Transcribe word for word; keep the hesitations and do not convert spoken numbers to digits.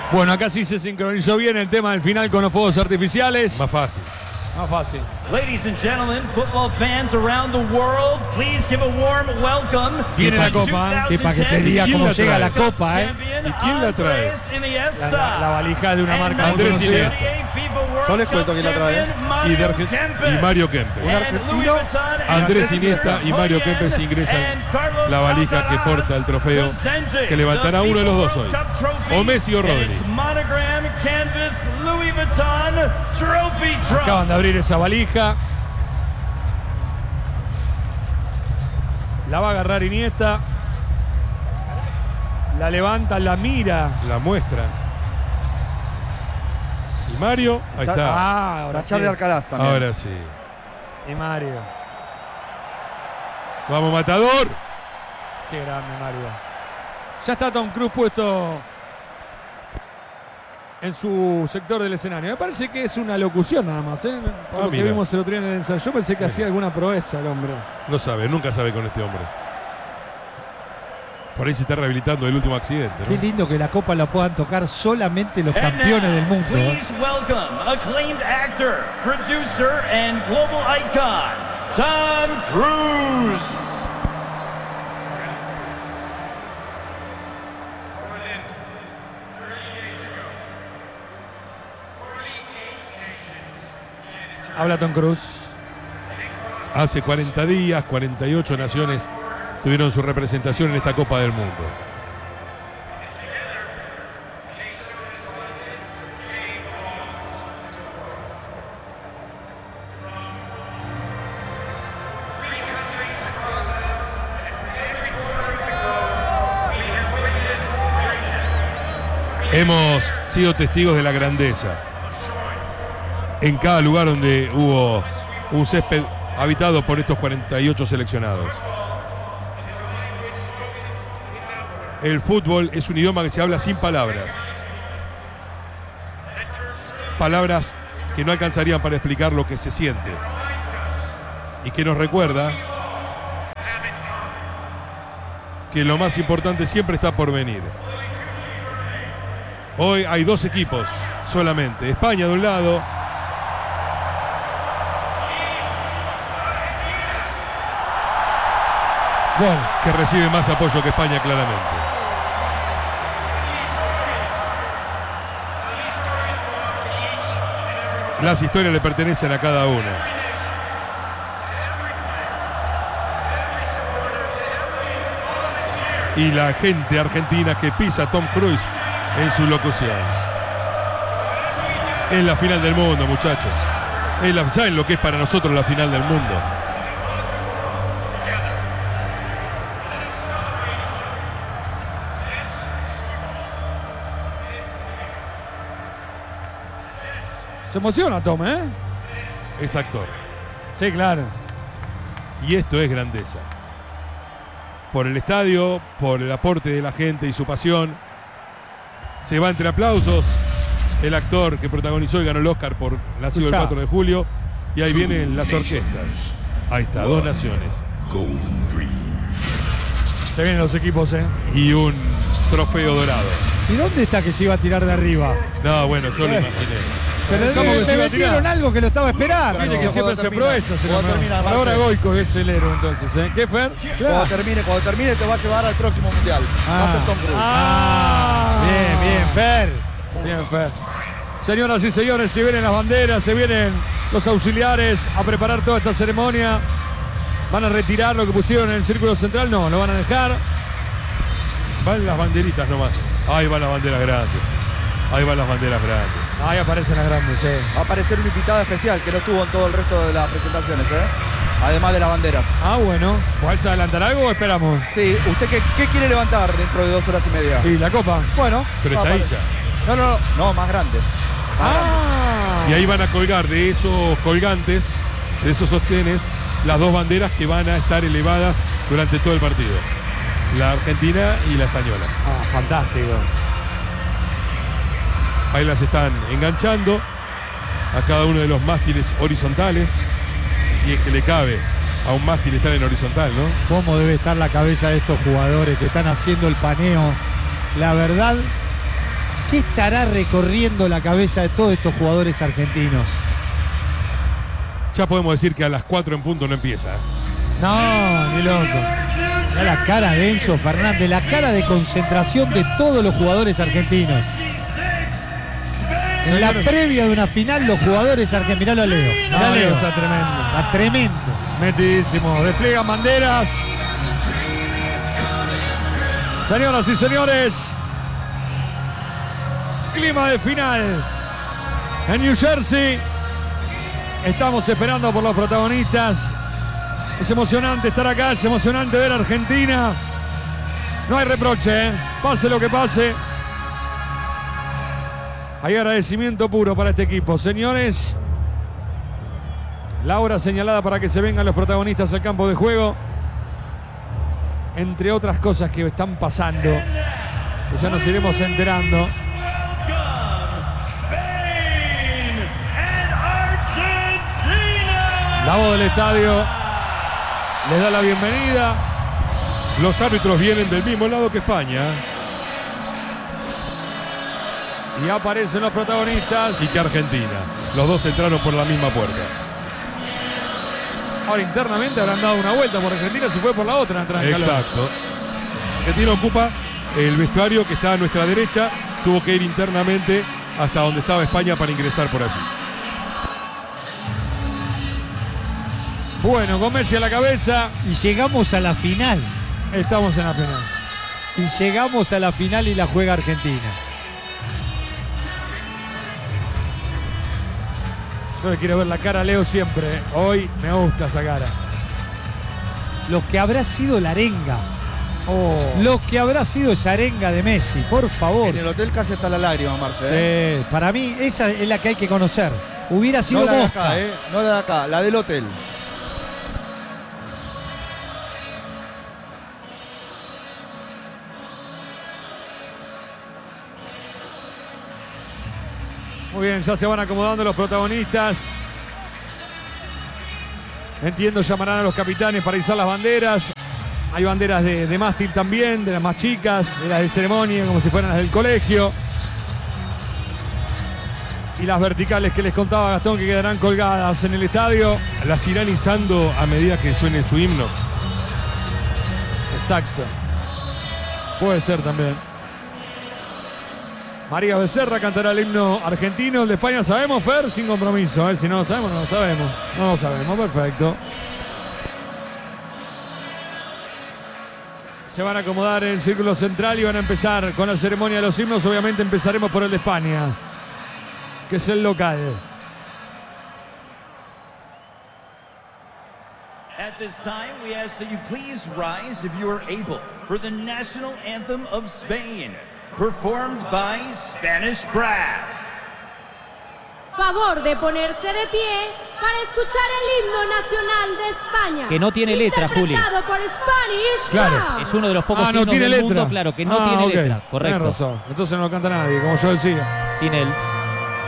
Bueno, acá sí se sincronizó bien el tema del final con los fuegos artificiales. Más fácil. Más fácil. Ladies and gentlemen, football fans around the world, please give a warm welcome. Viene la copa, que para que te diga cómo llega la copa, ¿eh? ¿Y quién la trae? La, la, la valija de una marca Andrés muy conocida. Yo les cuento quién la trae. Y, de Arge y Mario Kempes. Un argentino. Andrés Iniesta y Mario Kempes ingresan la valija que porta el trofeo que levantará uno de los dos hoy. O Messi o Rodri. Acaban de abrir esa valija. La va a agarrar Iniesta. La levanta, la mira. La muestra. Y Mario, ahí está. Ah, ahora La Charlie sí. Alcaraz también. Ahora sí. Y Mario. Vamos, Matador. Qué grande, Mario. Ya está Tom Cruise puesto en su sector del escenario. Me parece que es una locución nada más, ¿eh? Por Ah, lo que mira. vimos el otro día en el ensayo. Yo pensé que hacía alguna proeza el hombre. No sabe, nunca sabe con este hombre. Por ahí se está rehabilitando del último accidente, Qué ¿no? lindo que la copa la puedan tocar solamente los campeones del mundo. ¿eh? Please welcome acclaimed actor, producer, and global icon, Tom Cruise. Habla Tom Cruise. Hace cuarenta días, cuarenta y ocho naciones tuvieron su representación en esta Copa del Mundo. Hemos sido testigos de la grandeza. En cada lugar donde hubo un césped habitado por estos cuarenta y ocho seleccionados. El fútbol es un idioma que se habla sin palabras. Palabras que no alcanzarían para explicar lo que se siente. Y que nos recuerda que lo más importante siempre está por venir. Hoy hay dos equipos solamente. España de un lado. Bueno, que recibe más apoyo que España, claramente. Las historias le pertenecen a cada una. Y la gente argentina que pisa a Tom Cruise en su locución. Es la final del mundo, muchachos. Es la, ¿saben lo que es para nosotros la final del mundo? se emociona Tom, ¿eh? Es actor. Sí, claro. Y esto es grandeza. Por el estadio, por el aporte de la gente y su pasión. Se va entre aplausos el actor que protagonizó y ganó el Oscar por Nacido el cuatro de julio. Y ahí vienen las orquestas. Ahí está, dos naciones. Se vienen los equipos, ¿eh? Y un trofeo dorado. ¿Y dónde está que se iba a tirar de arriba? No, bueno, yo lo imaginé. Pero Pensamos me, que se me iba a metieron tirar. algo que lo estaba esperando. Viste que siempre se proeza. se Cuando lo- termina, Para ahora Marce. Goico es el héroe entonces, ¿eh? ¿Qué, Fer? Cuando termine, cuando termine te va a llevar al próximo mundial. Va a ser Tom Cruise. Ah, Bien, bien, Fer. Bien, Fer. Señoras y señores, se vienen las banderas, se vienen los auxiliares a preparar toda esta ceremonia. ¿Van a retirar lo que pusieron en el círculo central? No, lo van a dejar. Van las banderitas nomás. Ahí van las banderas grandes. Ahí van las banderas grandes. Ahí aparecen las grandes, sí. Va a aparecer un invitado especial que no estuvo en todo el resto de las presentaciones, ¿eh? Además de las banderas. Ah, bueno. ¿Cuál se adelantará algo o esperamos? Sí, ¿usted qué, qué quiere levantar dentro de dos horas y media? Y la copa. Bueno. Pero va a está ahí aparecer. ya. No, no, no, no, más grande. Ah. Y ahí van a colgar de esos colgantes, de esos sostenes, las dos banderas que van a estar elevadas durante todo el partido. La argentina y la española. Ah, fantástico. Ahí las están enganchando a cada uno de los mástiles horizontales. Si es que le cabe a un mástil estar en horizontal, ¿no? ¿Cómo debe estar la cabeza de estos jugadores que están haciendo el paneo? La verdad ¿Qué estará recorriendo la cabeza de todos estos jugadores argentinos? Ya podemos decir que a las cuatro en punto no empieza. No, ni loco. Mirá la cara de Enzo Fernández, la cara de concentración de todos los jugadores argentinos. En la previa de una final, los jugadores argentinos. Miralo a Leo. Mirá No, a Leo. está tremendo. Está tremendo. Metidísimo. Despliegan banderas. Señoras y señores, clima de final en New Jersey. Estamos esperando por los protagonistas. Es emocionante estar acá, es emocionante ver a Argentina. No hay reproche, ¿eh? Pase lo que pase. Hay agradecimiento puro para este equipo. Señores, la hora señalada para que se vengan los protagonistas al campo de juego. Entre otras cosas que están pasando, que ya nos iremos enterando. La voz del estadio les da la bienvenida. Los árbitros vienen del mismo lado que España. Y aparecen los protagonistas. Y que Argentina. Los dos entraron por la misma puerta. Ahora internamente habrán dado una vuelta por Argentina, se fue por la otra. Exacto. Argentina ocupa el vestuario que está a nuestra derecha. Tuvo que ir internamente hasta donde estaba España para ingresar por allí. Bueno, con Messi a la cabeza. Y llegamos a la final. Estamos en la final. Y llegamos a la final y la juega Argentina. Yo le quiero ver la cara a Leo siempre. Hoy me gusta esa cara. Lo que habrá sido la arenga. Oh. Lo que habrá sido esa arenga de Messi, por favor. En el hotel casi está la lágrima, Marce. ¿eh? Sí, para mí esa es la que hay que conocer. Hubiera sido No la de Mosca. acá, ¿eh? No la de acá, la del hotel. Muy bien, ya se van acomodando los protagonistas. Entiendo, llamarán a los capitanes para izar las banderas. Hay banderas de, de mástil también, de las más chicas, de las de ceremonia, como si fueran las del colegio. Y las verticales que les contaba Gastón, que quedarán colgadas en el estadio. Las irán izando a medida que suene su himno. Exacto. Puede ser también. María Becerra cantará el himno argentino. El de España sabemos, Fer, sin compromiso. ¿eh? Si no lo sabemos, no lo sabemos. No lo sabemos, perfecto. Se van a acomodar en el círculo central y van a empezar con la ceremonia de los himnos. Obviamente empezaremos por el de España, que es el local. At this time, we ask that you please rise if you are able for the national anthem of Spain, performed by Spanish Brass. Favor de ponerse de pie para escuchar el himno nacional de España. Que no tiene letra, Juli. Interpretado por Spanish Claro. Brass. Es uno de los pocos Ah, no himnos tiene del letra. mundo, claro, que no Ah, tiene ok. letra. Correcto. Tienes razón. Entonces no lo canta nadie, como yo decía. Sin él.